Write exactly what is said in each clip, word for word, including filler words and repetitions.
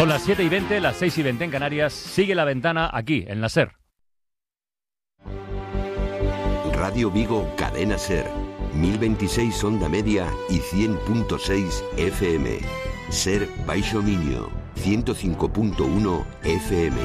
Son las siete y veinte, las seis y veinte en Canarias. Sigue La Ventana aquí, en la SER. Radio Vigo, Cadena SER. mil veintiséis onda media y cien punto seis F M. SER Baixo Miño, ciento cinco punto uno F M.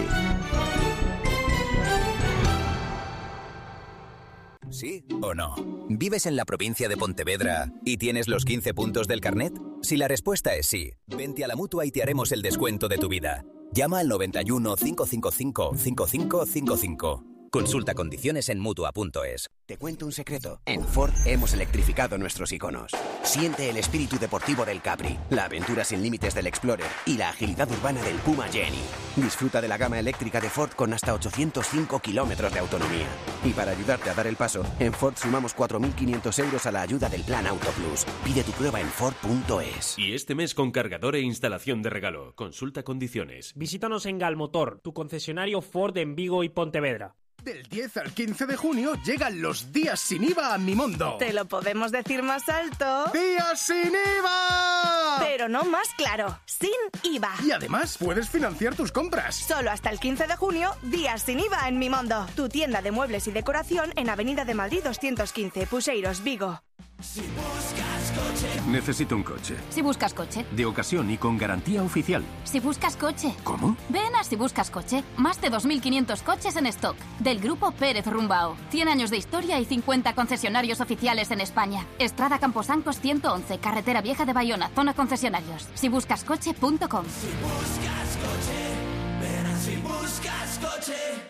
¿Sí o no? ¿Vives en la provincia de Pontevedra y tienes los quince puntos del carnet? Si la respuesta es sí, vente a la Mutua y te haremos el descuento de tu vida. Llama al noventa y uno, cinco cinco cinco, cinco cinco cinco cinco. Consulta condiciones en Mutua punto es. Te cuento un secreto. En Ford hemos electrificado nuestros iconos. Siente el espíritu deportivo del Capri, la aventura sin límites del Explorer y la agilidad urbana del Puma Jenny. Disfruta de la gama eléctrica de Ford con hasta ochocientos cinco kilómetros de autonomía. Y para ayudarte a dar el paso, en Ford sumamos cuatro mil quinientos euros a la ayuda del Plan Auto Plus. Pide tu prueba en Ford punto es. Y este mes con cargador e instalación de regalo. Consulta condiciones. Visítanos en Galmotor, tu concesionario Ford en Vigo y Pontevedra. Del diez al quince de junio llegan los días sin I V A a Mimondo. Te lo podemos decir más alto. ¡Días sin I V A! Pero no más claro, sin I V A. Y además puedes financiar tus compras. Solo hasta el quince de junio, días sin I V A en Mimondo. Tu tienda de muebles y decoración en Avenida de Madrid doscientos quince, Puseiros, Vigo. Si buscas coche. Necesito un coche. Si buscas coche. De ocasión y con garantía oficial. Si buscas coche. ¿Cómo? Ven a Si buscas coche. Más de dos mil quinientos coches en stock. Del grupo Pérez Rumbao. cien años de historia y cincuenta concesionarios oficiales en España. Estrada Camposancos ciento once, Carretera Vieja de Bayona, zona concesionarios. si buscas coche punto com. Si buscas coche, ven a Si buscas coche.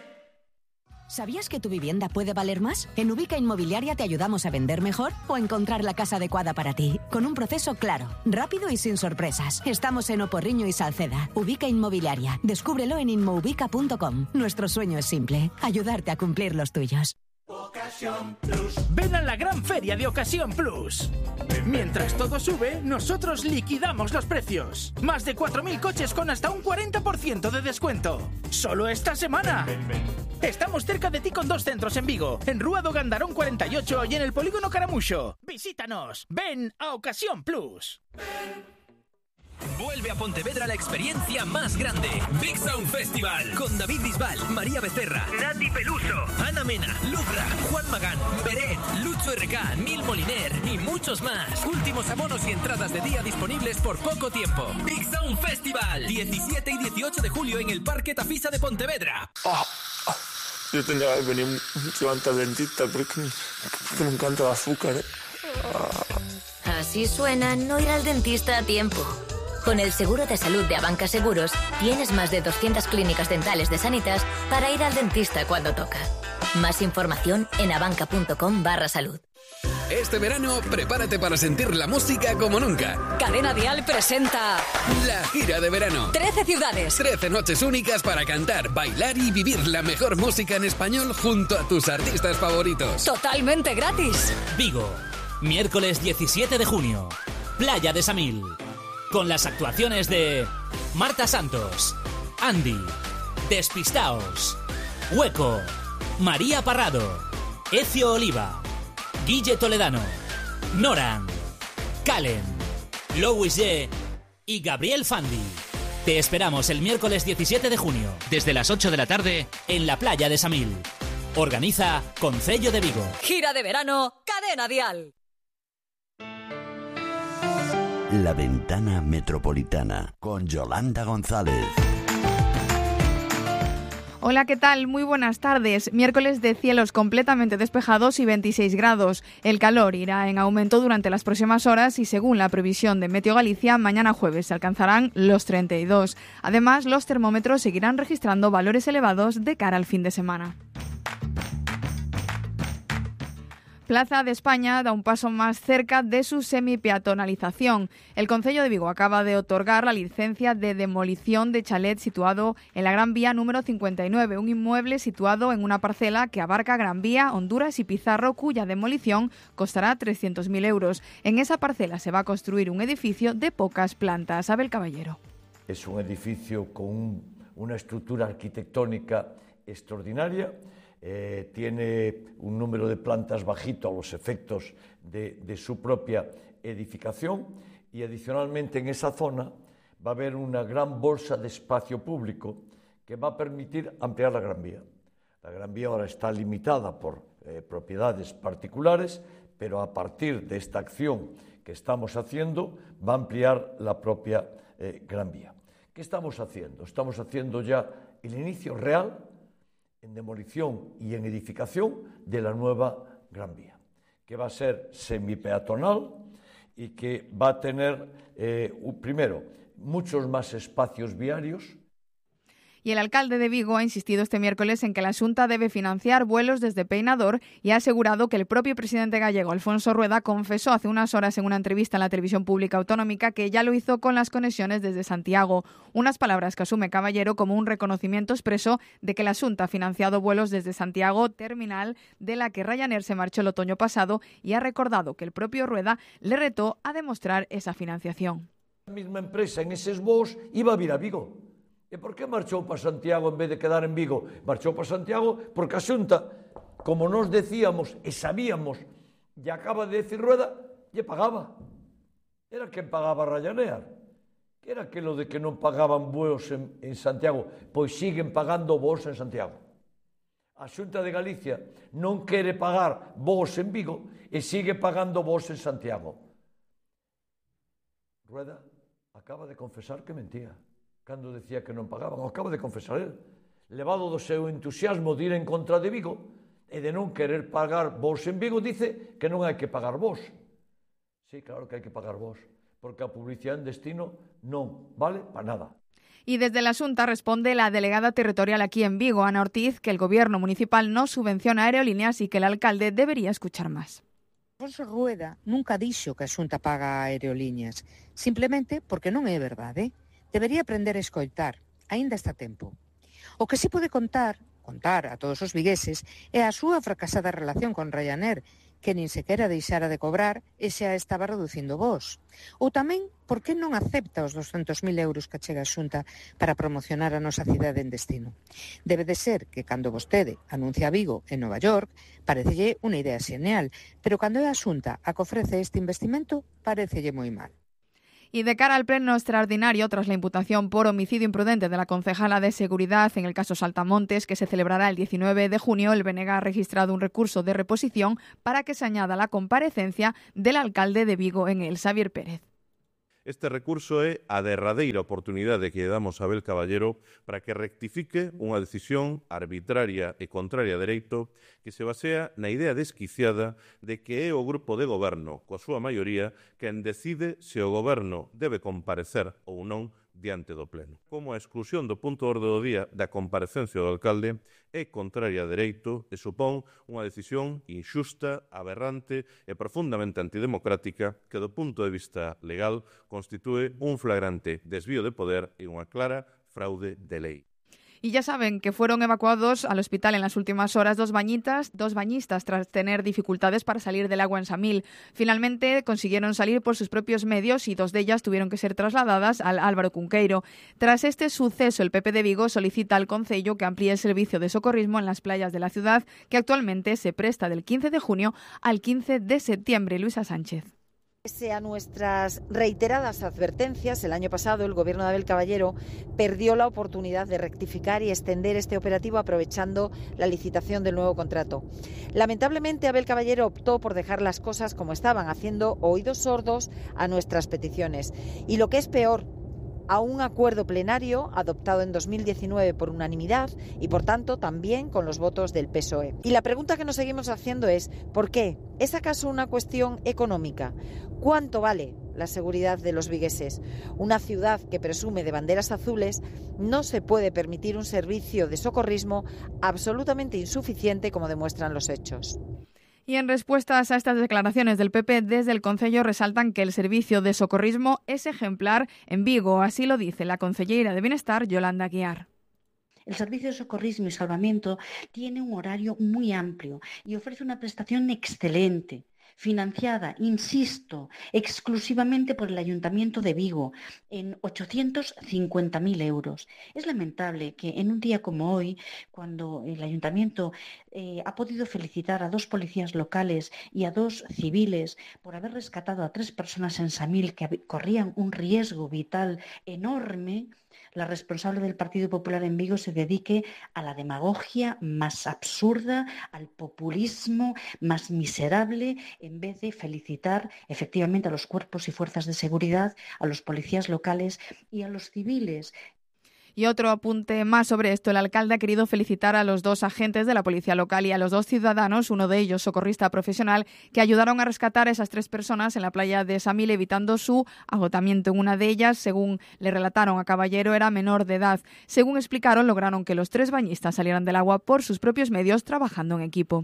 ¿Sabías que tu vivienda puede valer más? En Ubica Inmobiliaria te ayudamos a vender mejor o encontrar la casa adecuada para ti, con un proceso claro, rápido y sin sorpresas. Estamos en Oporriño y Salceda. Ubica Inmobiliaria. Descúbrelo en inmoubica punto com. Nuestro sueño es simple, ayudarte a cumplir los tuyos. Ocasión Plus. Ven a la gran feria de Ocasión Plus. Mientras todo sube, nosotros liquidamos los precios. Más de cuatro mil coches con hasta un cuarenta por ciento de descuento. Solo esta semana. Ven, ven. Estamos cerca de ti con dos centros en Vigo, en Rúa do Gandarón cuarenta y ocho y en el Polígono Caramuxo. Visítanos. Ven a Ocasión Plus. Vuelve a Pontevedra la experiencia más grande. Big Sound Festival. Con David Bisbal, María Becerra, Nati Peluso, Ana Mena, Lucra, Juan Magán, Beret, Lucho R K, Nil Moliner y muchos más. Últimos abonos y entradas de día disponibles por poco tiempo. Big Sound Festival. diecisiete y dieciocho de julio en el Parque Tafisa de Pontevedra. Oh, oh. Yo tendría que haber venido mucho antes al dentista porque, porque me encanta el azúcar. ¿eh? Oh. Así suena no ir al dentista a tiempo. Con el seguro de salud de Abanca Seguros, tienes más de doscientas clínicas dentales de Sanitas para ir al dentista cuando toca. Más información en abanca punto com barra salud. Este verano, prepárate para sentir la música como nunca. Cadena Dial presenta la gira de verano. trece ciudades. trece noches únicas para cantar, bailar y vivir la mejor música en español junto a tus artistas favoritos. Totalmente gratis. Vigo, miércoles diecisiete de junio. Playa de Samil. Con las actuaciones de Marta Santos, Andy, Despistaos, Hueco, María Parrado, Ecio Oliva, Guille Toledano, Noran, Calen, Louis G y Gabriel Fandi. Te esperamos el miércoles diecisiete de junio, desde las ocho de la tarde, en la playa de Samil. Organiza Concello de Vigo. Gira de verano, Cadena Dial. La Ventana Metropolitana con Yolanda González. Hola, ¿qué tal? Muy buenas tardes. Miércoles de cielos completamente despejados y veintiséis grados. El calor irá en aumento durante las próximas horas y según la previsión de Meteo Galicia, mañana jueves se alcanzarán los treinta y dos. Además, los termómetros seguirán registrando valores elevados de cara al fin de semana. Plaza de España da un paso más cerca de su semipeatonalización. El Concello de Vigo acaba de otorgar la licencia de demolición de chalet situado en la Gran Vía número cincuenta y nueve, un inmueble situado en una parcela que abarca Gran Vía, Honduras y Pizarro, cuya demolición costará trescientos mil euros. En esa parcela se va a construir un edificio de pocas plantas. Abel Caballero. Es un edificio con un, una estructura arquitectónica extraordinaria. Eh, tiene un número de plantas bajito a los efectos de, de su propia edificación y adicionalmente en esa zona va a haber una gran bolsa de espacio público que va a permitir ampliar la Gran Vía. La Gran Vía ahora está limitada por eh, propiedades particulares, pero a partir de esta acción que estamos haciendo va a ampliar la propia eh, Gran Vía. ¿Qué estamos haciendo? Estamos haciendo ya el inicio real en demolición y en edificación de la nueva Gran Vía, que va a ser semipeatonal y que va a tener, eh, primero, muchos más espacios viarios. Y el alcalde de Vigo ha insistido este miércoles en que la Xunta debe financiar vuelos desde Peinador y ha asegurado que el propio presidente gallego, Alfonso Rueda, confesó hace unas horas en una entrevista en la televisión pública autonómica que ya lo hizo con las conexiones desde Santiago. Unas palabras que asume Caballero como un reconocimiento expreso de que la Xunta ha financiado vuelos desde Santiago, terminal de la que Ryanair se marchó el otoño pasado, y ha recordado que el propio Rueda le retó a demostrar esa financiación. La misma empresa en esos voos iba a vir a Vigo. E por que marchou para Santiago en vez de quedar en Vigo? Marchou para Santiago porque a Xunta, como nos decíamos e sabíamos, e acaba de decir Rueda, lle pagaba. Era quen pagaba Ryanair. Que era aquilo de que non pagaban voos en, en Santiago? Pois siguen pagando voos en Santiago. A Xunta de Galicia non quere pagar voos en Vigo e sigue pagando voos en Santiago. Rueda acaba de confesar que mentía cando decía que non pagaban. O acaba de confesar él. Levado do seu entusiasmo de ir en contra de Vigo e de non querer pagar vos en Vigo, dice que non hai que pagar vos. Sí, claro que hai que pagar vos, porque a publicidade en destino non vale para nada. Y desde la Xunta responde la delegada territorial aquí en Vigo, Ana Ortiz, que el gobierno municipal no subvenciona aerolíneas y que el alcalde debería escuchar más. Alfonso Rueda nunca dixo que a Xunta paga aerolíneas, simplemente porque non é verdade. Debería aprender a escoitar, aínda está tempo. O que si pode contar, contar a todos os vigueses, é a súa fracasada relación con Ryanair, que nin sequera deixara de cobrar e xa estaba reducindo vos. Ou tamén, por que non acepta os doscentos mil euros que chega a Xunta para promocionar a nosa cidade en destino? Debe de ser que cando vostede anuncia Vigo en Nova York, parecelle unha idea xenial, pero cando é a Xunta a que ofrece este investimento, parecelle moi mal. Y de cara al pleno extraordinario, tras la imputación por homicidio imprudente de la concejala de Seguridad en el caso Saltamontes, que se celebrará el diecinueve de junio, el B N G ha registrado un recurso de reposición para que se añada la comparecencia del alcalde de Vigo en el, Xavier Pérez. Este recurso é a derradeira oportunidade que lle damos a Abel Caballero para que rectifique unha decisión arbitraria e contraria a dereito que se basea na idea desquiciada de que é o grupo de goberno, coa súa maioría, quen decide se o goberno debe comparecer ou non diante do pleno. Como a exclusión do punto de orde do día da comparecencia do alcalde é contraria a dereito e supón unha decisión inxusta, aberrante e profundamente antidemocrática que do punto de vista legal constitúe un flagrante desvío de poder e unha clara fraude de lei. Y ya saben que fueron evacuados al hospital en las últimas horas dos bañistas, dos bañistas tras tener dificultades para salir del agua en Samil. Finalmente consiguieron salir por sus propios medios y dos de ellas tuvieron que ser trasladadas al Álvaro Cunqueiro. Tras este suceso, el P P de Vigo solicita al concello que amplíe el servicio de socorrismo en las playas de la ciudad, que actualmente se presta del quince de junio al quince de septiembre. Luisa Sánchez. Pese a nuestras reiteradas advertencias, el año pasado el gobierno de Abel Caballero perdió la oportunidad de rectificar y extender este operativo aprovechando la licitación del nuevo contrato. Lamentablemente, Abel Caballero optó por dejar las cosas como estaban, haciendo oídos sordos a nuestras peticiones. Y lo que es peor, a un acuerdo plenario adoptado en dos mil diecinueve por unanimidad y, por tanto, también con los votos del P S O E. Y la pregunta que nos seguimos haciendo es, ¿por qué? ¿Es acaso una cuestión económica? ¿Cuánto vale la seguridad de los vigueses? Una ciudad que presume de banderas azules no se puede permitir un servicio de socorrismo absolutamente insuficiente, como demuestran los hechos. Y en respuestas a estas declaraciones del P P, desde el concello resaltan que el servicio de socorrismo es ejemplar en Vigo. Así lo dice la concellera de Bienestar, Yolanda Guiar. El servicio de socorrismo y salvamento tiene un horario muy amplio y ofrece una prestación excelente. financiada, insisto, exclusivamente por el Ayuntamiento de Vigo, en ochocientos cincuenta mil euros. Es lamentable que en un día como hoy, cuando el Ayuntamiento eh, ha podido felicitar a dos policías locales y a dos civiles por haber rescatado a tres personas en Samil que corrían un riesgo vital enorme, la responsable del Partido Popular en Vigo se dedique a la demagogia más absurda, al populismo más miserable, en vez de felicitar efectivamente a los cuerpos y fuerzas de seguridad, a los policías locales y a los civiles. Y otro apunte más sobre esto. El alcalde ha querido felicitar a los dos agentes de la policía local y a los dos ciudadanos, uno de ellos socorrista profesional, que ayudaron a rescatar a esas tres personas en la playa de Samil, evitando su agotamiento. Una de ellas, según le relataron a Caballero, era menor de edad. Según explicaron, lograron que los tres bañistas salieran del agua por sus propios medios, trabajando en equipo.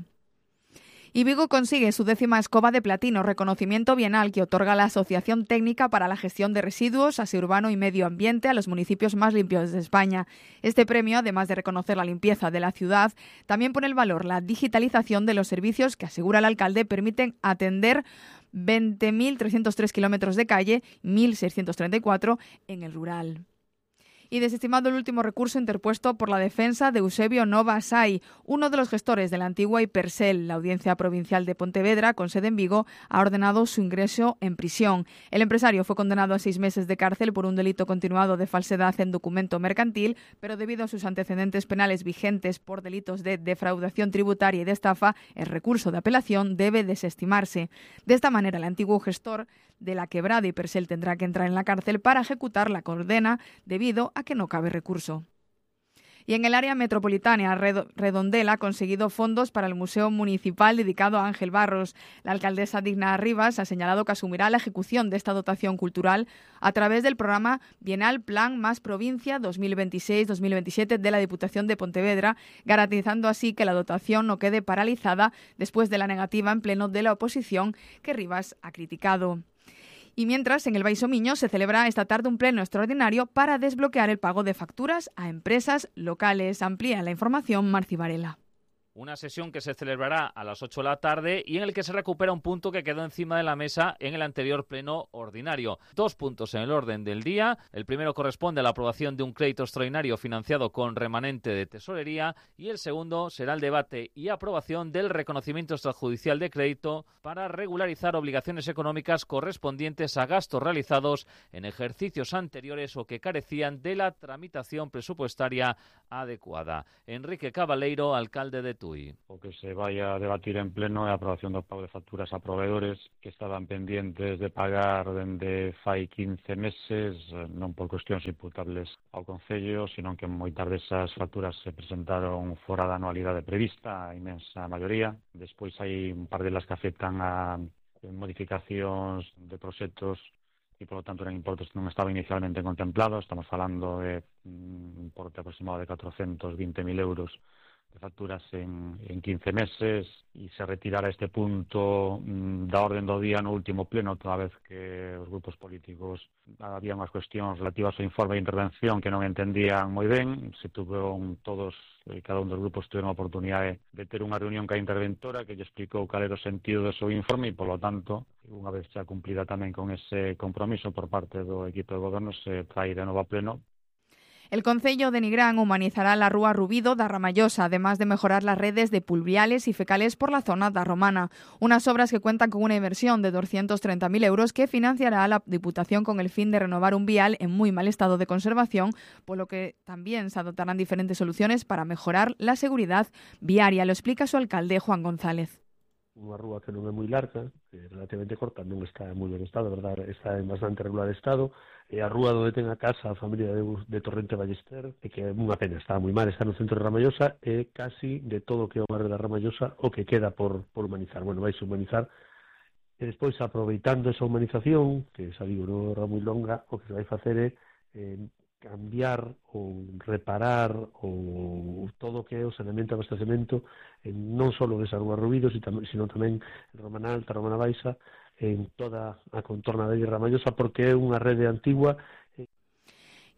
Y Vigo consigue su décima escoba de platino, reconocimiento bienal que otorga la Asociación Técnica para la Gestión de Residuos, Aseo Urbano y Medio Ambiente a los municipios más limpios de España. Este premio, además de reconocer la limpieza de la ciudad, también pone en valor la digitalización de los servicios que, asegura el alcalde, permiten atender veinte mil trescientos tres kilómetros de calle, mil seiscientos treinta y cuatro en el rural. Y desestimado el último recurso interpuesto por la defensa de Eusebio Nova Sai, uno de los gestores de la antigua Hipersel. La Audiencia Provincial de Pontevedra, con sede en Vigo, ha ordenado su ingreso en prisión. El empresario fue condenado a seis meses de cárcel por un delito continuado de falsedad en documento mercantil, pero debido a sus antecedentes penales vigentes por delitos de defraudación tributaria y de estafa, el recurso de apelación debe desestimarse. De esta manera, el antiguo gestor de la quebrada Hipersel tendrá que entrar en la cárcel para ejecutar la condena debido a que no cabe recurso. Y en el área metropolitana, Redondela ha conseguido fondos para el Museo Municipal dedicado a Ángel Barros. La alcaldesa Digna Rivas ha señalado que asumirá la ejecución de esta dotación cultural a través del programa Bienal Plan Más Provincia dos mil veintiséis dos mil veintisiete de la Diputación de Pontevedra, garantizando así que la dotación no quede paralizada después de la negativa en pleno de la oposición que Rivas ha criticado. Y mientras, en el Baixo Miño se celebra esta tarde un pleno extraordinario para desbloquear el pago de facturas a empresas locales. Amplía la información Marci Varela. Una sesión que se celebrará a las ocho de la tarde y en el que se recupera un punto que quedó encima de la mesa en el anterior pleno ordinario. Dos puntos en el orden del día. El primero corresponde a la aprobación de un crédito extraordinario financiado con remanente de tesorería y el segundo será el debate y aprobación del reconocimiento extrajudicial de crédito para regularizar obligaciones económicas correspondientes a gastos realizados en ejercicios anteriores o que carecían de la tramitación presupuestaria adecuada. Enrique Cabaleiro, alcalde de Tui. O que se vaya a debatir en pleno a aprobación do pago de facturas a proveedores que estaban pendientes de pagar dende fai quince meses, non por cuestións imputables ao Concello, sino que moitas desas facturas se presentaron fora da anualidade prevista, a inmensa maioría. Despois hai un par delas que afectan a modificacións de proxectos e, polo tanto, eran importes que non estaban inicialmente contemplados. Estamos falando de un importe aproximado de catrocentos vinte mil euros de facturas en, en quince meses e se retirara este punto mm, da orden do día no último pleno, toda vez que os grupos políticos había unhas cuestións relativas ao informe de intervención que non entendían moi ben. Se tuveron todos, eh, cada un dos grupos tuveron a oportunidade de ter unha reunión ca interventora que lle explicou cal era o sentido do seu informe e, polo tanto, unha vez xa cumplida tamén con ese compromiso por parte do equipo de goberno, se trai de novo a pleno. El Concello de Nigrán humanizará la Rúa Rubido da Ramallosa, además de mejorar las redes de pluviales y fecales por la zona da Romana. Unas obras que cuentan con una inversión de doscientos treinta mil euros que financiará la Diputación con el fin de renovar un vial en muy mal estado de conservación, por lo que también se adoptarán diferentes soluciones para mejorar la seguridad viaria. Lo explica su alcalde, Juan González. Unha rúa que non é moi larga, que é relativamente corta, non está en moi ben estado, verdad? Está en bastante regular estado, e a rúa onde ten a casa a familia de, de Torrente Ballester, e que é unha pena, está moi mal, está no centro de Ramallosa, e casi de todo o que é o barrio da Ramallosa o que queda por, por humanizar. Bueno, vais a humanizar, e despois, aproveitando esa humanización, que xa digo, non é moi longa, o que se vai facer é eh, cambiar ou reparar ou todo o que é o saneamento e abastecemento en non só desa rúa Rubido, sino tamén en Romana Alta, Romana Baixa, en toda a contorna de Ramallosa, porque é unha rede antigua.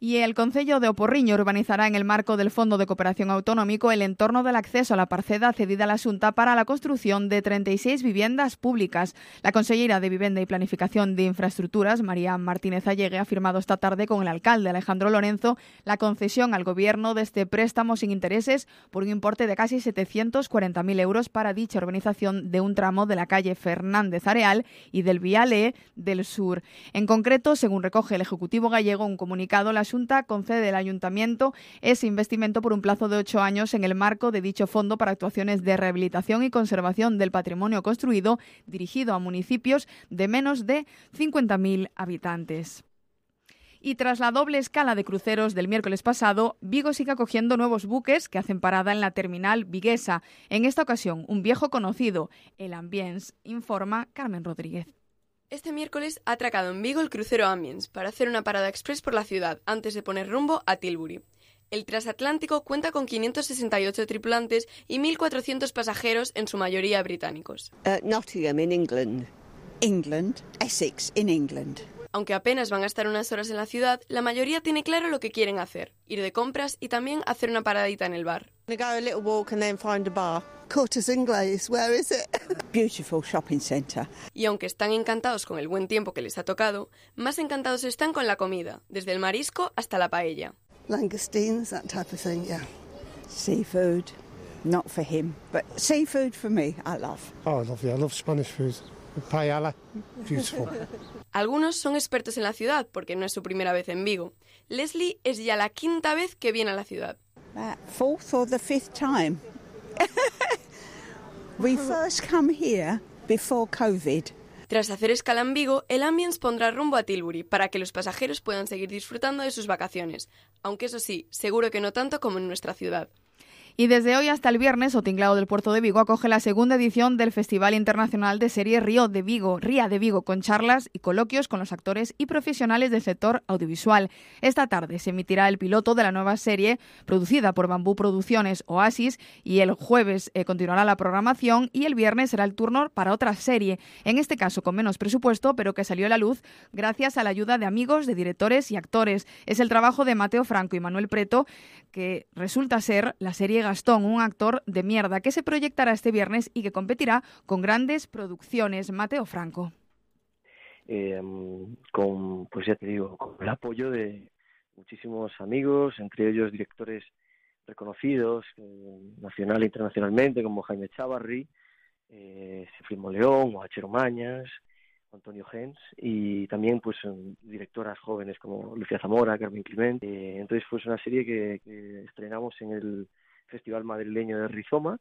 Y el Concello de Oporriño urbanizará en el marco del Fondo de Cooperación Autonómico el entorno del acceso a la parcela cedida a la Xunta para la construcción de treinta y seis viviendas públicas. La consellera de Vivienda y Planificación de Infraestructuras, María Martínez Allegue, ha firmado esta tarde con el alcalde Alejandro Lorenzo la concesión al Gobierno de este préstamo sin intereses por un importe de casi setecientos cuarenta mil euros para dicha urbanización de un tramo de la calle Fernández Areal y del Viale del Sur. En concreto, según recoge el Ejecutivo gallego, un comunicado, la Xunta concede al Ayuntamiento ese investimento por un plazo de ocho años en el marco de dicho fondo para actuaciones de rehabilitación y conservación del patrimonio construido dirigido a municipios de menos de cincuenta mil habitantes. Y tras la doble escala de cruceros del miércoles pasado, Vigo sigue acogiendo nuevos buques que hacen parada en la terminal viguesa. En esta ocasión, un viejo conocido, el Ambience, informa Carmen Rodríguez. Este miércoles ha atracado en Vigo el crucero Ambience para hacer una parada express por la ciudad antes de poner rumbo a Tilbury. El transatlántico cuenta con quinientos sesenta y ocho tripulantes y mil cuatrocientos pasajeros, en su mayoría británicos. Uh, Nottingham, in England. England. Essex, in England. Aunque apenas van a estar unas horas en la ciudad, la mayoría tiene claro lo que quieren hacer: ir de compras y también hacer una paradita en el bar. Go a little walk and then find a bar. Cortes Inglés, where is it? Beautiful shopping centre. Y aunque están encantados con el buen tiempo que les ha tocado, más encantados están con la comida, desde el marisco hasta la paella. Langoustines, that type of thing, yeah. Seafood, not for him, but seafood for me, I love. Oh, I love it. I love Spanish food. Paella, beautiful. Algunos son expertos en la ciudad porque no es su primera vez en Vigo. Leslie es ya la quinta vez que viene a la ciudad. Uh, fourth or the fifth time. We first come here before COVID. Tras hacer escala en Vigo, el Ambience pondrá rumbo a Tilbury para que los pasajeros puedan seguir disfrutando de sus vacaciones, aunque eso sí, seguro que no tanto como en nuestra ciudad. Y desde hoy hasta el viernes, O Tinglado del Puerto de Vigo acoge la segunda edición del Festival Internacional de Serie Río de Vigo, Ría de Vigo, con charlas y coloquios con los actores y profesionales del sector audiovisual. Esta tarde se emitirá el piloto de la nueva serie producida por Bambú Producciones Oasis, y el jueves eh, continuará la programación y el viernes será el turno para otra serie, en este caso con menos presupuesto, pero que salió a la luz gracias a la ayuda de amigos, de directores y actores. Es el trabajo de Mateo Franco y Manuel Preto, que resulta ser la serie Gastón, un actor de mierda, que se proyectará este viernes y que competirá con grandes producciones. Mateo Franco. Eh, con, pues ya te digo, con el apoyo de muchísimos amigos, entre ellos directores reconocidos, eh, nacional e internacionalmente, como Jaime Chávarri, eh, Sifrimo León, o Achero Mañas, Antonio Gens, y también pues directoras jóvenes como Lucía Zamora, Carmen Clement. Eh, entonces fue pues, una serie que, que estrenamos en el Festival Madrileño de Rizoma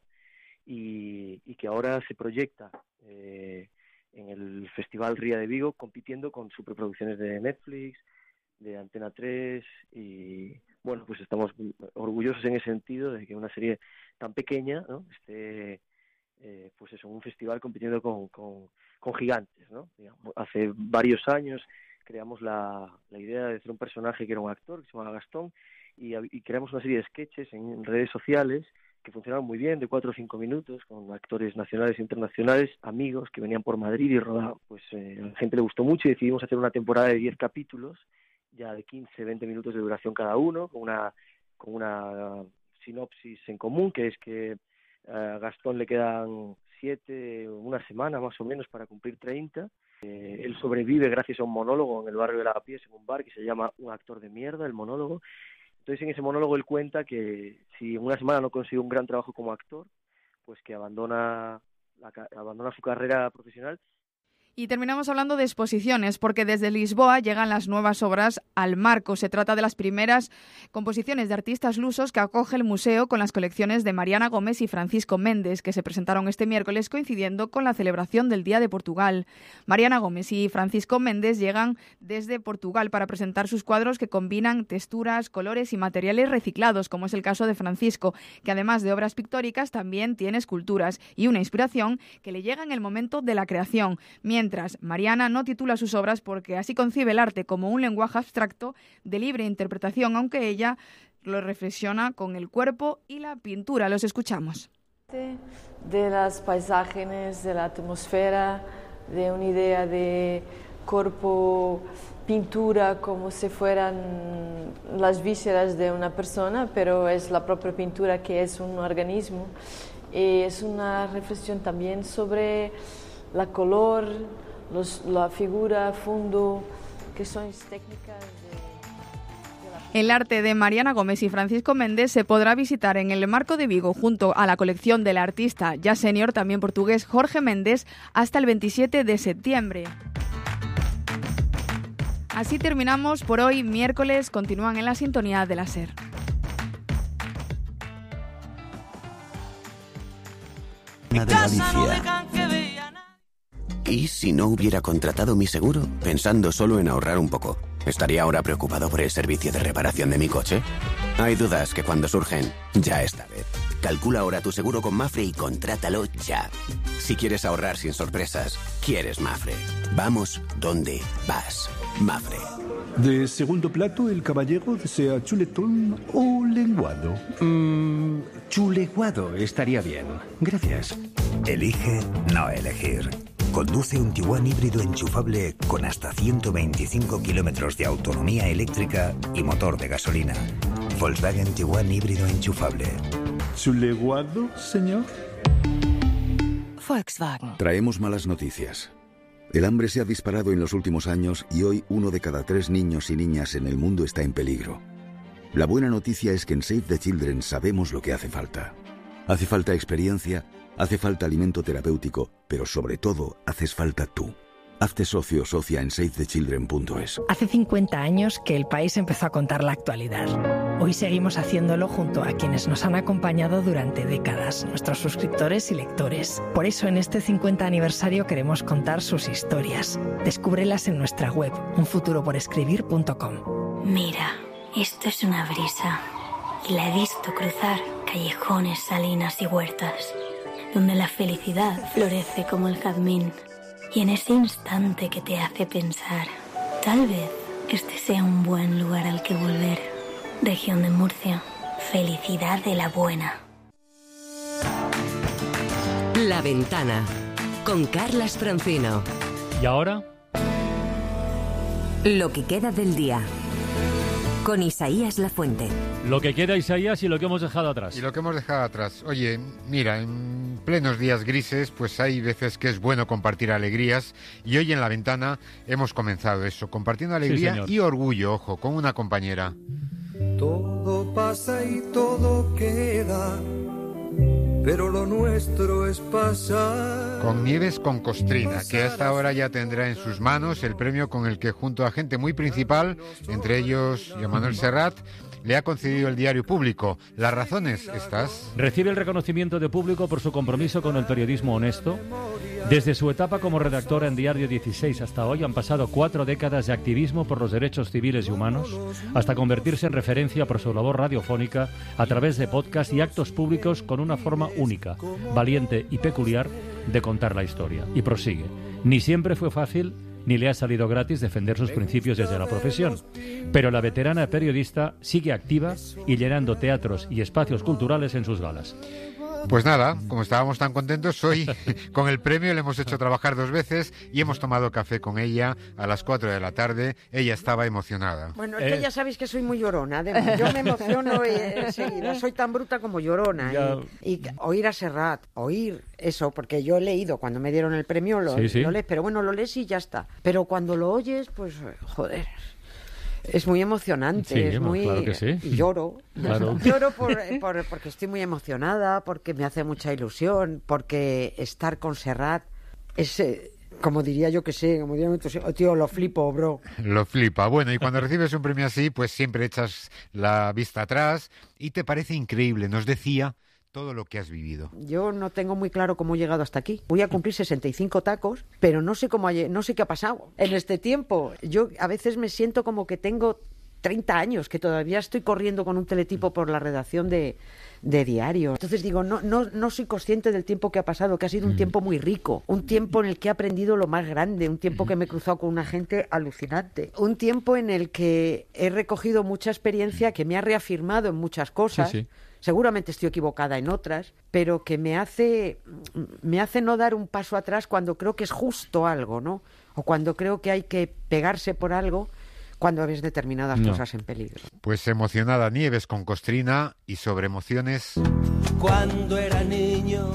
y, y que ahora se proyecta eh, en el Festival Ría de Vigo, compitiendo con superproducciones de Netflix, de Antena tres, y bueno, pues estamos orgullosos en ese sentido de que una serie tan pequeña, ¿no?, esté eh, pues eso, en un festival compitiendo con, con, con gigantes, ¿no? Digamos, hace varios años creamos la, la idea de hacer un personaje que era un actor, que se llamaba Gastón, y, y creamos una serie de sketches en redes sociales que funcionaban muy bien, de cuatro o cinco minutos, con actores nacionales e internacionales, amigos que venían por Madrid y rodaban. Pues eh, a la gente le gustó mucho y decidimos hacer una temporada de diez capítulos, ya de quince, veinte minutos de duración cada uno, con una, con una sinopsis en común, que es que a Gastón le quedan siete, una semana más o menos para cumplir treinta. Eh, él sobrevive gracias a un monólogo en el barrio de Lavapiés, en un bar que se llama Un actor de mierda, el monólogo. Entonces en ese monólogo él cuenta que si en una semana no consigue un gran trabajo como actor, pues que abandona, la, abandona su carrera profesional. Y terminamos hablando de exposiciones, porque desde Lisboa llegan las nuevas obras al Marco. Se trata de las primeras composiciones de artistas lusos que acoge el museo, con las colecciones de Mariana Gómez y Francisco Méndez, que se presentaron este miércoles coincidiendo con la celebración del Día de Portugal. Mariana Gómez y Francisco Méndez llegan desde Portugal para presentar sus cuadros que combinan texturas, colores y materiales reciclados, como es el caso de Francisco, que además de obras pictóricas también tiene esculturas y una inspiración que le llega en el momento de la creación. Mientras Mariana no titula sus obras porque así concibe el arte como un lenguaje abstracto de libre interpretación, aunque ella lo reflexiona con el cuerpo y la pintura. Los escuchamos. De las paisajes, de la atmósfera, de una idea de cuerpo pintura como si fueran las vísceras de una persona, pero es la propia pintura que es un organismo. Y es una reflexión también sobre la color, los, la figura, fondo, que son técnicas de... El arte de Mariana Gómez y Francisco Méndez se podrá visitar en el Marco de Vigo junto a la colección del artista ya senior, también portugués, Jorge Méndez, hasta el veintisiete de septiembre. Así terminamos por hoy, miércoles. Continúan en la sintonía de la SER. De Galicia. ¿Y si no hubiera contratado mi seguro, pensando solo en ahorrar un poco? ¿Estaría ahora preocupado por el servicio de reparación de mi coche? Hay dudas que cuando surgen, ya esta vez. Calcula ahora tu seguro con Mafre y contrátalo ya. Si quieres ahorrar sin sorpresas, quieres Mafre. Vamos donde vas. Mafre. De segundo plato, el caballero desea chuletón o lenguado. Mmm, chuleguado estaría bien. Gracias. Elige no elegir. Conduce un Tiguan híbrido enchufable con hasta ciento veinticinco kilómetros de autonomía eléctrica y motor de gasolina. Volkswagen Tiguan híbrido enchufable. ¿Chuleguado, señor? Volkswagen. Traemos malas noticias. El hambre se ha disparado en los últimos años y hoy uno de cada tres niños y niñas en el mundo está en peligro. La buena noticia es que en Save the Children sabemos lo que hace falta. Hace falta experiencia, hace falta alimento terapéutico, pero sobre todo haces falta tú. Hazte socio o socia en save the children punto es. Hace cincuenta años que El País empezó a contar la actualidad. Hoy seguimos haciéndolo junto a quienes nos han acompañado durante décadas, nuestros suscriptores y lectores. Por eso en este cincuenta aniversario queremos contar sus historias. Descúbrelas en nuestra web, un futuro por escribir punto com. Mira, esto es una brisa. Y la he visto cruzar callejones, salinas y huertas, donde la felicidad florece como el jazmín. Y en ese instante que te hace pensar, tal vez este sea un buen lugar al que volver. Región de Murcia, felicidad de la buena. La Ventana, con Carlas Francino. ¿Y ahora? Lo que queda del día, con Isaías Lafuente. Lo que queda, Isaías, y lo que hemos dejado atrás. Y lo que hemos dejado atrás. Oye, mira, en plenos días grises, pues hay veces que es bueno compartir alegrías. Y hoy en La Ventana hemos comenzado eso, compartiendo alegría sí, y orgullo, ojo, con una compañera. Todo pasa y todo queda, pero lo nuestro es pasar. Con Nieves con Costrina, que hasta ahora ya tendrá en sus manos el premio con el que junto a gente muy principal, entre ellos Joan Manuel Serrat, le ha concedido el Diario Público. Las razones, estas. Recibe el reconocimiento de Público por su compromiso con el periodismo honesto. Desde su etapa como redactora en Diario dieciséis hasta hoy han pasado cuatro décadas de activismo por los derechos civiles y humanos, hasta convertirse en referencia por su labor radiofónica a través de podcast y actos públicos con una forma única, valiente y peculiar de contar la historia. Y prosigue. Ni siempre fue fácil ni le ha salido gratis defender sus principios desde la profesión. Pero la veterana periodista sigue activa y llenando teatros y espacios culturales en sus galas. Pues nada, como estábamos tan contentos, hoy con el premio le hemos hecho trabajar dos veces y hemos tomado café con ella a las cuatro de la tarde. Ella estaba emocionada. Bueno, es que eh. ya sabéis que soy muy llorona. Además, yo me emociono enseguida. Soy tan bruta como llorona. Y, y oír a Serrat, oír eso, porque yo he leído cuando me dieron el premio, lo, sí, sí. lo lees, pero bueno, lo lees y ya está. Pero cuando lo oyes, pues, joder... Es muy emocionante, sí, es muy... Claro que sí. Y lloro. Claro. Lloro por, por, porque estoy muy emocionada, porque me hace mucha ilusión, porque estar con Serrat es... Eh, como diría yo que sé, como diría oh, tío, lo flipo, bro. Lo flipa. Bueno, y cuando recibes un premio así, pues siempre echas la vista atrás y te parece increíble. Nos decía... todo lo que has vivido. Yo no tengo muy claro cómo he llegado hasta aquí. Voy a cumplir sesenta y cinco tacos, pero no sé cómo hay, no sé qué ha pasado en este tiempo. Yo a veces me siento como que tengo treinta años, que todavía estoy corriendo con un teletipo por la redacción de, de Diario. Entonces digo, no, no, no soy consciente del tiempo que ha pasado, que ha sido un tiempo muy rico, un tiempo en el que he aprendido lo más grande, un tiempo que me he cruzado con una gente alucinante, un tiempo en el que he recogido mucha experiencia que me ha reafirmado en muchas cosas. Sí, sí. Seguramente estoy equivocada en otras, pero que me hace, me hace no dar un paso atrás cuando creo que es justo algo, ¿no? o cuando creo que hay que pegarse por algo cuando ves determinadas no. cosas en peligro. Pues emocionada Nieves con Costrina y sobre emociones. Cuando era niño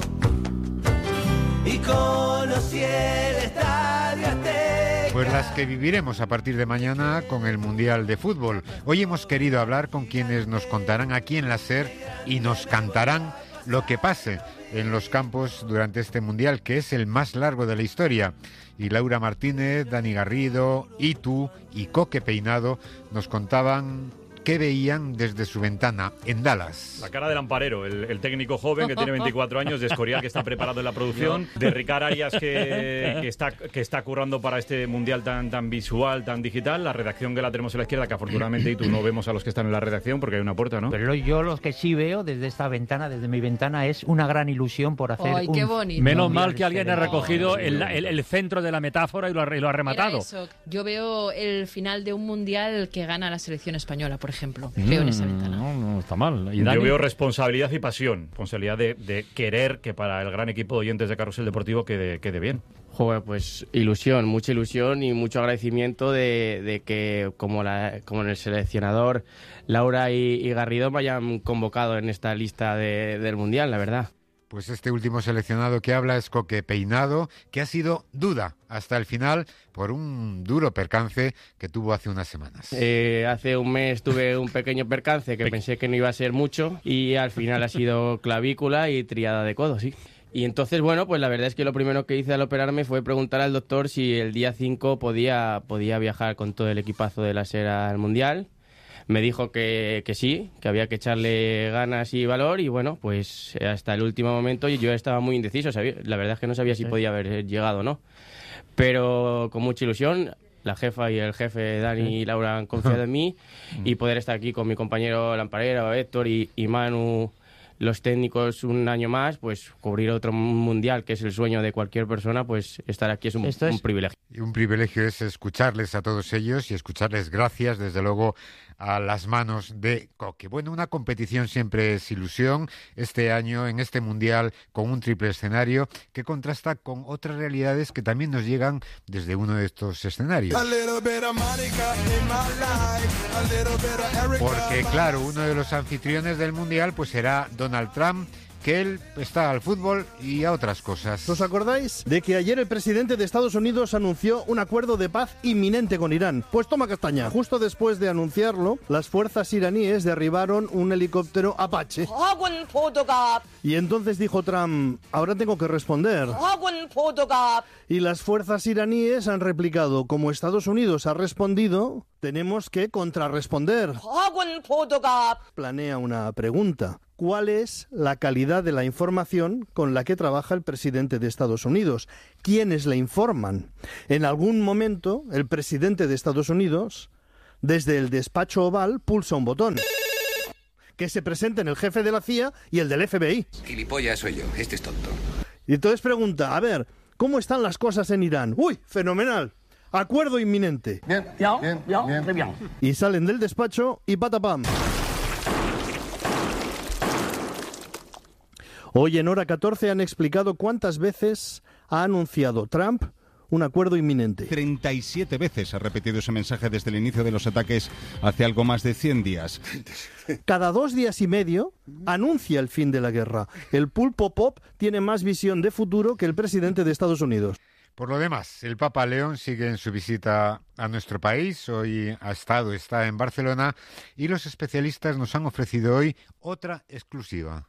y conocí el Estadio Azteca. Pues las que viviremos a partir de mañana con el Mundial de Fútbol. Hoy hemos querido hablar con quienes nos contarán aquí en la SER y nos cantarán lo que pase en los campos durante este Mundial, que es el más largo de la historia. Y Laura Martínez, Dani Garrido, Itu y Coque Peinado nos contaban qué veían desde su ventana en Dallas. La cara del Amparero, el, el técnico joven que tiene veinticuatro años, de Escorial, que está preparado en la producción, de Ricard Arias, que, que, está, que está currando para este Mundial tan, tan visual, tan digital, la redacción que la tenemos a la izquierda, que afortunadamente Itu no vemos a los que están en la redacción porque hay una puerta, ¿no? Pero yo los que sí veo desde esta ventana, desde mi ventana, es una gran ilusión por hacer Ay, un... qué bonito. Menos mal que alguien ha recogido el, el, el centro de la metáfora y lo ha, y lo ha rematado. Eso. Yo veo el final de un Mundial que gana la selección española, por ejemplo. Veo en esa ventana. No, no está mal. ¿Y Yo veo responsabilidad y pasión. Responsabilidad de, de querer que para el gran equipo de oyentes de Carrusel Deportivo quede, quede bien. Joder, pues ilusión, mucha ilusión y mucho agradecimiento de, de que como, la, como en el seleccionador Laura y, y Garrido me hayan convocado en esta lista de, del Mundial, la verdad. Pues este último seleccionado que habla es Coque Peinado, que ha sido duda hasta el final por un duro percance que tuvo hace unas semanas. Eh, hace un mes tuve un pequeño percance que Pe- pensé que no iba a ser mucho y al final ha sido clavícula y triada de codo, sí. Y entonces, bueno, pues la verdad es que lo primero que hice al operarme fue preguntar al doctor si el día cinco podía, podía viajar con todo el equipazo de la SER al Mundial. Me dijo que, que sí, que había que echarle ganas y valor y bueno, pues hasta el último momento yo estaba muy indeciso, sabía, la verdad es que no sabía si podía haber llegado o no, pero con mucha ilusión, la jefa y el jefe Dani y Laura han confiado en mí y poder estar aquí con mi compañero Lamparero, Héctor y, y Manu, los técnicos un año más, pues cubrir otro mundial que es el sueño de cualquier persona, pues estar aquí es un, es... un privilegio. Y un privilegio es escucharles a todos ellos y escucharles gracias, desde luego, a las manos de Coque. Bueno, una competición siempre es ilusión. Este año, en este Mundial, con un triple escenario que contrasta con otras realidades que también nos llegan desde uno de estos escenarios. Porque, claro, uno de los anfitriones del Mundial pues será Donald Trump, que él está al fútbol y a otras cosas. ¿Os acordáis de que ayer el presidente de Estados Unidos anunció un acuerdo de paz inminente con Irán? Pues toma castaña. Justo después de anunciarlo, las fuerzas iraníes derribaron un helicóptero Apache. Y entonces dijo Trump, ahora tengo que responder. Y las fuerzas iraníes han replicado, como Estados Unidos ha respondido, tenemos que contrarresponder. Planea una pregunta. ¿Cuál es la calidad de la información con la que trabaja el presidente de Estados Unidos? ¿Quiénes le informan? En algún momento, el presidente de Estados Unidos, desde el despacho oval, pulsa un botón. Que se presenten el jefe de la C I A y el del F B I. Gilipollas soy yo, este es tonto. Y entonces pregunta, a ver, ¿cómo están las cosas en Irán? ¡Uy, fenomenal! Acuerdo inminente. Bien, bien, bien, bien, bien. Y salen del despacho y patapam. Hoy en Hora catorce han explicado cuántas veces ha anunciado Trump un acuerdo inminente. treinta y siete veces ha repetido ese mensaje desde el inicio de los ataques hace algo más de cien días. Cada dos días y medio anuncia el fin de la guerra. El pulpo pop tiene más visión de futuro que el presidente de Estados Unidos. Por lo demás, el Papa León sigue en su visita a nuestro país. Hoy ha estado, está en Barcelona y los especialistas nos han ofrecido hoy otra exclusiva.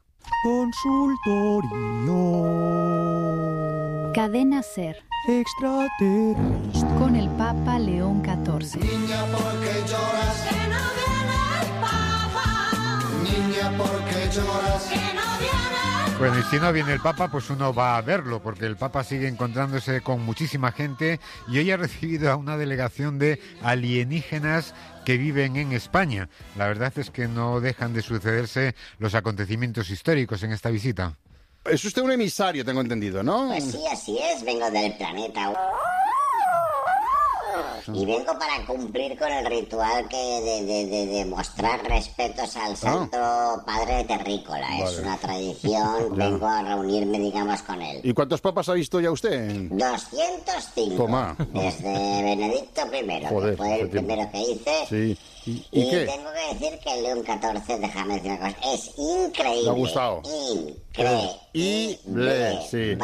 Consultorio. Cadena SER. Extraterrestre. Con el Papa León catorce. Niña, ¿por qué lloras? Que no viene el Papa. Niña, ¿por qué lloras? Que no viene el Papa. Bueno, y si no viene el Papa, pues uno va a verlo, porque el Papa sigue encontrándose con muchísima gente y hoy ha recibido a una delegación de alienígenas que viven en España. La verdad es que no dejan de sucederse los acontecimientos históricos en esta visita. Es usted un emisario, tengo entendido, ¿no? Pues sí, así es, vengo del planeta. Y vengo para cumplir con el ritual que de, de, de, de mostrar respetos al Santo ah. Padre Terrícola. Vale. Es una tradición, vengo a reunirme, digamos, con él. ¿Y cuántos papas ha visto ya usted? doscientos cinco. Toma. Desde Benedicto primero, Joder, que fue el primero que hice. Sí. ¿Y, y, y qué? tengo que decir que el León catorce, déjame decir una cosa, es increíble. Me ha gustado. Increíble. Sí.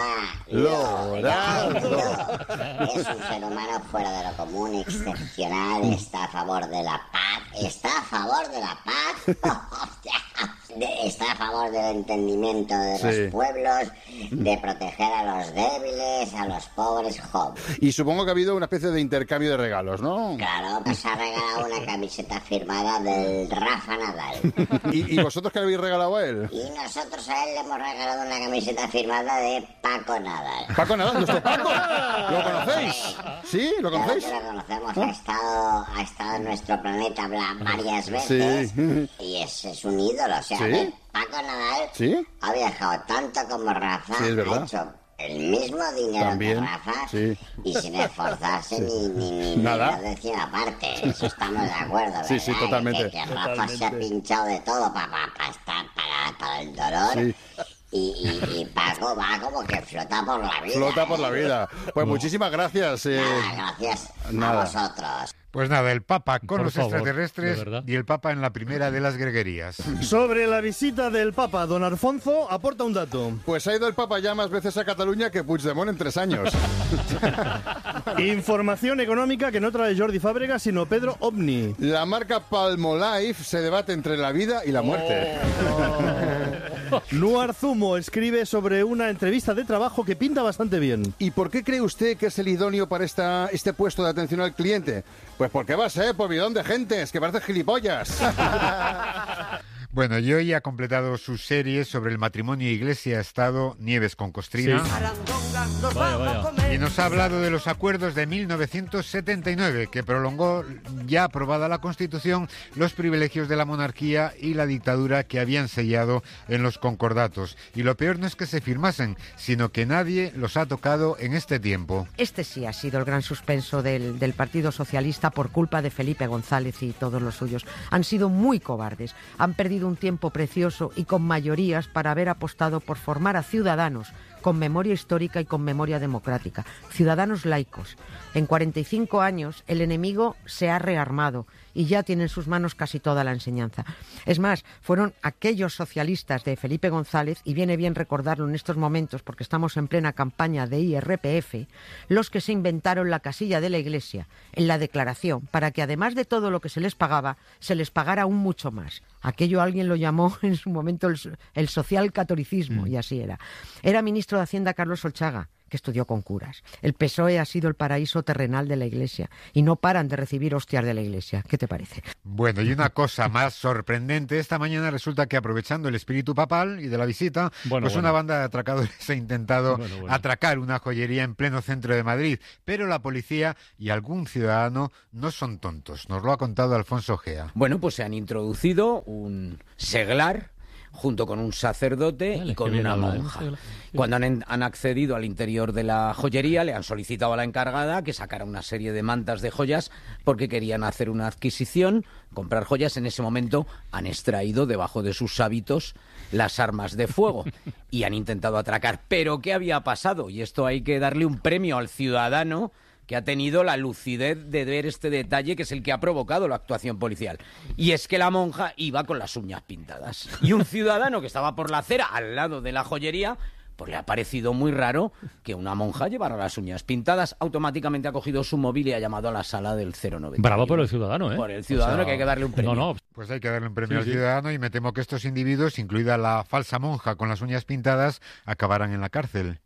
Valorado. Es un ser humano fuera de lo común, excepcional, está a favor de la paz, está a favor de la paz, está a favor del entendimiento de sí. los pueblos, de proteger a los débiles, a los pobres, Job. Y supongo que ha habido una especie de intercambio de regalos, ¿no? Claro, nos ha regalado una camiseta firmada del Rafa Nadal. ¿Y, y vosotros qué le habéis regalado a él? Y nosotros a él le hemos regalado una camiseta firmada de Paco Nadal. ¿Paco Nadal? ¿Nuestro Paco? ¿Lo conocéis? ¿Sí? ¿Lo conocéis? Claro que lo conocemos, ¿Ah? ha, estado, ha estado en nuestro planeta varias veces sí. y es, es un ídolo, o sea, ¿Sí? Paco Nadal ¿Sí? ha viajado tanto como Rafa, sí, es verdad. ha hecho el mismo dinero También, que Rafa sí. y sin esforzarse sí. ni, ni, ni nada ni décima parte. Eso estamos de acuerdo, ¿verdad? Sí, sí, totalmente. Que, que Rafa totalmente. se ha pinchado de todo para pa, pa estar para, para el dolor. Sí. Y, y, y Paco va como que flota por la vida. Flota por ¿eh? la vida. Pues no. muchísimas gracias. Eh... Nada, gracias Nada. a vosotros. Pues nada, el Papa con Por los favor, extraterrestres y el Papa en la primera de las greguerías. Sobre la visita del Papa, don Alfonso aporta un dato. Pues ha ido el Papa ya más veces a Cataluña que Puigdemont en tres años. Información económica que no trae Jordi Fábrega, sino Pedro Ovni. La marca Palmolive se debate entre la vida y la muerte. Oh. Nuar Zumo escribe sobre una entrevista de trabajo que pinta bastante bien. ¿Y por qué cree usted que es el idóneo para esta, este puesto de atención al cliente? Pues porque va a ser por bidón de gentes, que parece gilipollas. Bueno, y hoy ha completado su serie sobre el matrimonio Iglesia-Estado, Nieves con Costrina. Sí. Vaya, vaya. Y nos ha hablado de los acuerdos de mil novecientos setenta y nueve, que prolongó, ya aprobada la Constitución, los privilegios de la monarquía y la dictadura que habían sellado en los concordatos. Y lo peor no es que se firmasen, sino que nadie los ha tocado en este tiempo. Este sí ha sido el gran suspenso del, del Partido Socialista por culpa de Felipe González y todos los suyos. Han sido muy cobardes, han perdido un tiempo precioso y con mayorías para haber apostado por formar a ciudadanos con memoria histórica y con memoria democrática, ciudadanos laicos. En cuarenta y cinco años el enemigo se ha rearmado y ya tiene en sus manos casi toda la enseñanza. Es más, fueron aquellos socialistas de Felipe González, y viene bien recordarlo en estos momentos porque estamos en plena campaña de I R P F, los que se inventaron la casilla de la Iglesia en la declaración para que además de todo lo que se les pagaba, se les pagara aún mucho más. Aquello alguien lo llamó en su momento el, el social catolicismo, mm. y así era. Era ministro de Hacienda Carlos Solchaga, que estudió con curas. El P S O E ha sido el paraíso terrenal de la Iglesia y no paran de recibir hostias de la Iglesia. ¿Qué te parece? Bueno, y una cosa más sorprendente, esta mañana resulta que aprovechando el espíritu papal y de la visita, bueno, pues bueno. una banda de atracadores ha intentado bueno, bueno. atracar una joyería en pleno centro de Madrid, pero la policía y algún ciudadano no son tontos. Nos lo ha contado Alfonso Gea. Bueno, pues se han introducido un seglar junto con un sacerdote vale, y con una monja. Cuando han, han accedido al interior de la joyería, le han solicitado a la encargada que sacara una serie de mantas de joyas porque querían hacer una adquisición, comprar joyas. En ese momento han extraído debajo de sus hábitos las armas de fuego y han intentado atracar. ¿Pero qué había pasado? Y esto hay que darle un premio al ciudadano que ha tenido la lucidez de ver este detalle, que es el que ha provocado la actuación policial. Y es que la monja iba con las uñas pintadas. Y un ciudadano que estaba por la acera, al lado de la joyería, pues le ha parecido muy raro que una monja llevara las uñas pintadas. Automáticamente ha cogido su móvil y ha llamado a la sala del cero noventa. Bravo por el ciudadano, ¿eh? Por el ciudadano, o sea, que hay que darle un premio. No, no. Pues hay que darle un premio sí, al sí. ciudadano, y me temo que estos individuos, incluida la falsa monja con las uñas pintadas, acabarán en la cárcel.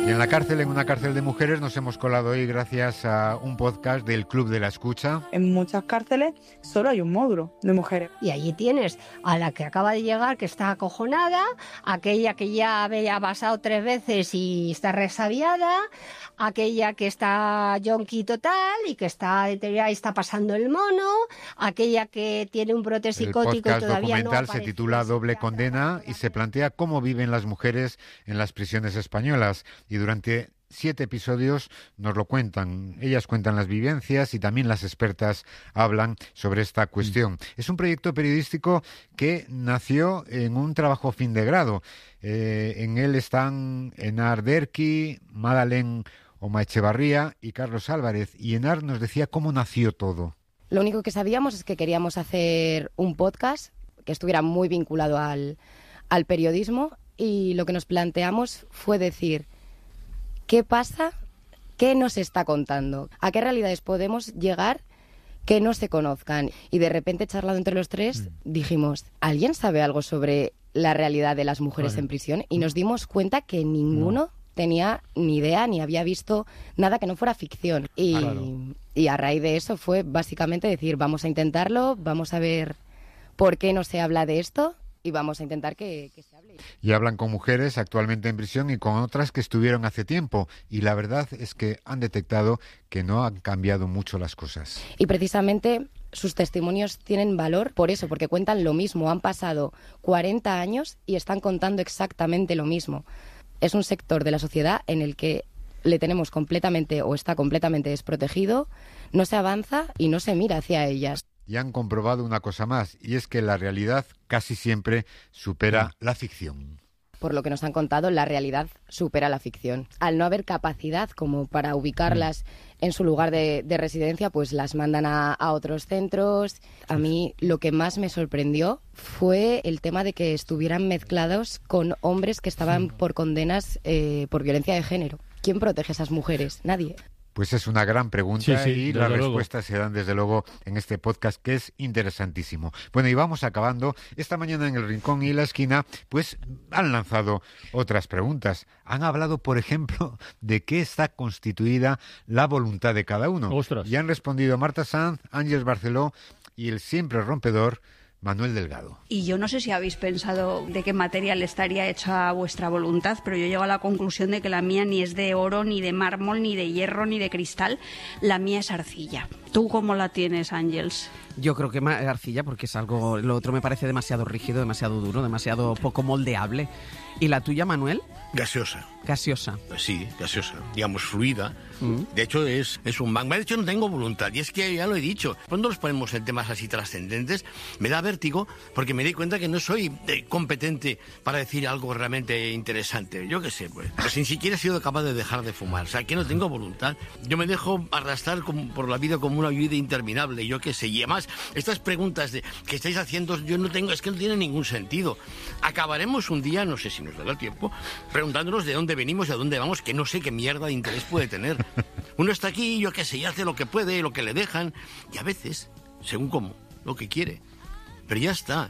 Y en la cárcel, en una cárcel de mujeres, nos hemos colado hoy gracias a un podcast del Club de la Escucha. En muchas cárceles solo hay un módulo de mujeres. Y allí tienes a la que acaba de llegar, que está acojonada, aquella que ya había pasado tres veces y está resabiada, aquella que está yonki total y que está deteriorada y está pasando el mono, aquella que tiene un brote psicótico y todavía no documental se titula Doble Condena y se plantea cómo viven las mujeres en las prisiones españolas. Y durante siete episodios nos lo cuentan. Ellas cuentan las vivencias y también las expertas hablan sobre esta cuestión. Mm. Es un proyecto periodístico que nació en un trabajo fin de grado. Eh, en él están Enar Derqui, Madalén Omaechevarría y Carlos Álvarez. Y Enar nos decía cómo nació todo. Lo único que sabíamos es que queríamos hacer un podcast que estuviera muy vinculado al, al periodismo, y lo que nos planteamos fue decir: ¿qué pasa? ¿Qué nos está contando? ¿A qué realidades podemos llegar que no se conozcan? Y de repente, charlando entre los tres, dijimos, ¿alguien sabe algo sobre la realidad de las mujeres vale. en prisión? Y nos dimos cuenta que ninguno no. tenía ni idea ni había visto nada que no fuera ficción. Y, claro. y a raíz de eso fue básicamente decir, vamos a intentarlo, vamos a ver por qué no se habla de esto y vamos a intentar que, que se hable. Y hablan con mujeres actualmente en prisión y con otras que estuvieron hace tiempo. Y la verdad es que han detectado que no han cambiado mucho las cosas. Y precisamente sus testimonios tienen valor por eso, porque cuentan lo mismo. Han pasado cuarenta años y están contando exactamente lo mismo. Es un sector de la sociedad en el que le tenemos completamente o está completamente desprotegido, no se avanza y no se mira hacia ellas. Y han comprobado una cosa más, y es que la realidad casi siempre supera la ficción. Por lo que nos han contado, la realidad supera la ficción. Al no haber capacidad como para ubicarlas en su lugar de, de residencia, pues las mandan a, a otros centros. A mí lo que más me sorprendió fue el tema de que estuvieran mezclados con hombres que estaban por condenas eh, por violencia de género. ¿Quién protege a esas mujeres? Nadie. Pues es una gran pregunta sí, sí, y las luego. respuestas se dan desde luego en este podcast, que es interesantísimo. Bueno, y vamos acabando. Esta mañana en El Rincón y la Esquina, pues han lanzado otras preguntas. Han hablado, por ejemplo, de qué está constituida la voluntad de cada uno. Ostras. Y han respondido Marta Sanz, Ángeles Barceló y el siempre rompedor Manuel Delgado. Y yo no sé si habéis pensado de qué material estaría hecha vuestra voluntad, pero yo llego a la conclusión de que la mía ni es de oro, ni de mármol, ni de hierro, ni de cristal. La mía es arcilla. ¿Tú cómo la tienes, Ángels? Yo creo que arcilla, porque es algo... Lo otro me parece demasiado rígido, demasiado duro, demasiado poco moldeable. ¿Y la tuya, Manuel? Gaseosa. Gaseosa. Sí, gaseosa. Digamos, fluida. Mm. De hecho, es, es un magma. De hecho, no tengo voluntad. Y es que ya lo he dicho. Cuando nos ponemos en temas así trascendentes, me da vértigo porque me doy cuenta que no soy eh, competente para decir algo realmente interesante. Yo qué sé, pues. Pues ni siquiera he sido capaz de dejar de fumar. O sea, que no tengo voluntad. Yo me dejo arrastrar como, por la vida como una vida interminable. Yo qué sé. Y además, estas preguntas de, que estáis haciendo, yo no tengo... Es que no tienen ningún sentido. Acabaremos un día, no sé si nos dará el tiempo, preguntándonos de dónde venimos y a dónde vamos, que no sé qué mierda de interés puede tener. Uno está aquí, yo qué sé, y hace lo que puede, lo que le dejan, y a veces, según cómo, lo que quiere. Pero ya está.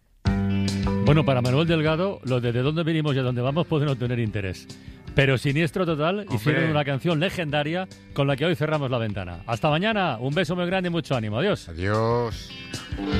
Bueno, para Manuel Delgado, lo de de dónde venimos y a dónde vamos puede no tener interés. Pero Siniestro Total Hombre. hicieron una canción legendaria con la que hoy cerramos la ventana. Hasta mañana, un beso muy grande y mucho ánimo. Adiós. Adiós.